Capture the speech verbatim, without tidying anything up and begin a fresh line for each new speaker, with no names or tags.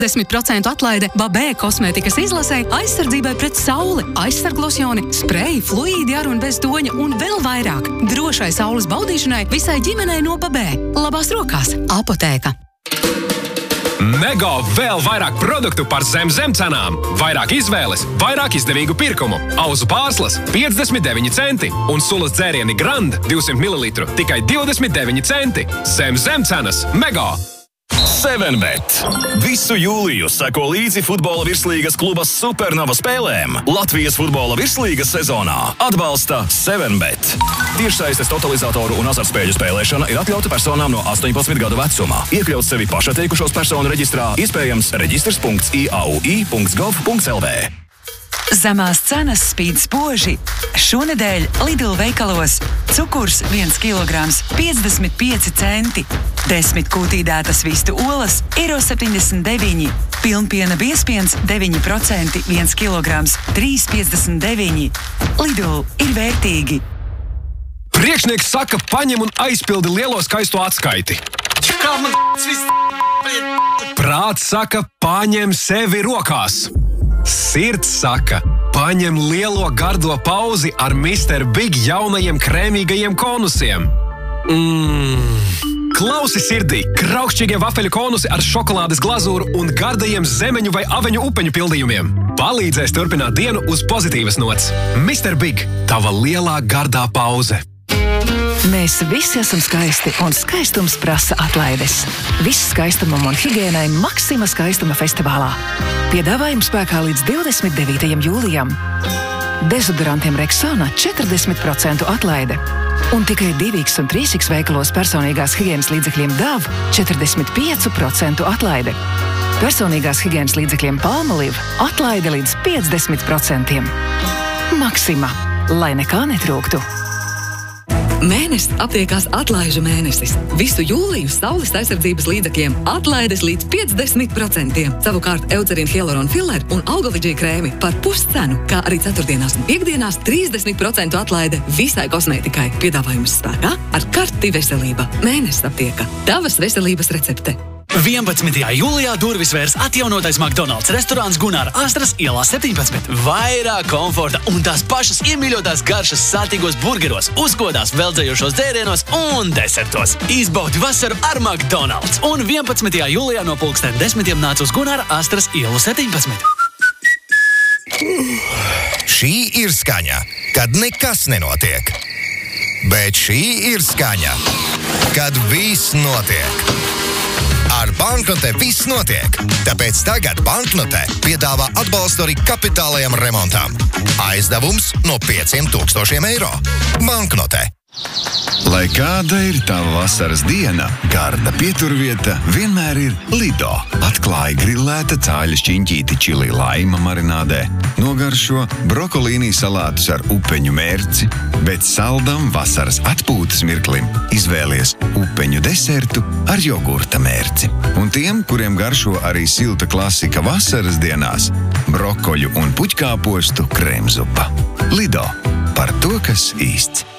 desmit procentu atlaide Babē kosmētikas izlasē, aizsardzībai pret sauli, aizsarglosjoni, spreji, fluīdi ar un bez toņa un vēl vairāk. Drošai saules baudīšanai visai ģimenei no Babē. Labās rokās. Apotēka.
Mego vēl vairāk produktu par zem zem cenām. Vairāk izvēles, vairāk izdevīgu pirkumu. Auzu pārslas piecdesmit deviņi centi un sulas dzērieni Grand divsimt mililitru tikai divdesmit deviņi centi. Zem zem cenas Mego.
seven bet. Visu jūliju seko līdzi futbola virslīgas kluba Supernova spēlēm. Latvijas futbola virslīgas sezonā atbalsta seven bet. Tiešsaistes totalizatoru un azartspēļu spēlēšana ir atļauta personām no astoņpadsmit gadu vecumā. Iekļaut sevi pašatteikušos personu reģistrā, iespējams reģistrs punkts i a u i punkts gov punkts l v.
Zemās cenas spīd spoži. Šonedēļ Lidl veikalos cukurs viens kilograms piecdesmit pieci centi. Desmit kūtīdētas vistu olas eiro septiņdesmit deviņi. Pilnpiena biezpiens deviņi procenti viens kilograms trīs piecdesmit deviņi. Lidl ir vērtīgi.
Priekšnieks saka, paņem un aizpildi lielo skaisto atskaiti.
Kā man viss...
Prāts saka, paņem sevi rokās. Sirds saka, paņem lielo gardo pauzi ar mister Big jaunajiem krēmīgajiem konusiem. Mmm... Klausi sirdī, kraukšķīgie vafeļu konusi ar šokolādes glazūru un gardajiem zemeņu vai aveņu upeņu pildījumiem. Palīdzēs turpināt dienu uz pozitīvas nots. mister Big, tava lielā gardā pauze.
Mēs visi esam skaisti, un skaistums prasa atlaides. Viss skaistumam un higiēnai Maksima skaistuma festivālā. Piedāvājums spēkā līdz divdesmit devītajam jūlijam. Dezodorantiem Rexona četrdesmit procentu atlaide. Un tikai divi iks un trīs iks veikalos personīgās higienas līdzekļiem Dove četrdesmit pieci procenti atlaide. Personīgās higienas līdzekļiem Palmolive atlaide līdz piecdesmit procentiem. Maksima, lai nekā netrūktu.
Mēnesis aptiekās atlaižu mēnesis. Visu jūliju saules aizsardzības līdzekļiem atlaides līdz piecdesmit procentiem. Savukārt Eucerin Hyaluron Filler un Augavidžī krēmi par puscenu, kā arī ceturtdienās un piekdienās trīsdesmit procentu atlaide visai kosmētikai. Piedāvājums spēkā ar karti veselība. Mēnesis aptieka. Tavas veselības recepte.
vienpadsmitajā jūlijā durvis vērs atjaunotais McDonald's restorāns Gunāra Astras ielā septiņpadsmit. Vairāk komforta un tās pašas iemīļotās garšas sātīgos burgeros, uzkodās veldzējošos dzērienos un desertos. Izbaudi vasaru ar McDonald's. Un vienpadsmitajā jūlijā no pulksten desmitiem nāc uz Gunāra Astras ielu septiņpadsmit.
Šī ir skaņa, kad nekas nenotiek. Bet šī ir skaņa, kad viss notiek. Ar Banknote viss notiek, tāpēc tagad Banknote piedāvā atbalstu arī kapitālajam remontam. Aizdevums no pieciem tūkstošiem eiro. Banknote.
Lai kāda ir tava vasaras diena, garda pieturvieta vienmēr ir Lido. Atklāja grillēta cāļa šķiņķīti čili laima marinādē, nogaršo brokolīnī salātus ar upeņu mērci, bet saldam vasaras atpūtas mirklim izvēlies upeņu desertu ar jogurta mērci. Un tiem, kuriem garšo arī silta klasika vasaras dienās, brokoļu un puķkāpostu krēmzupa. Lido. Par to, kas īsts.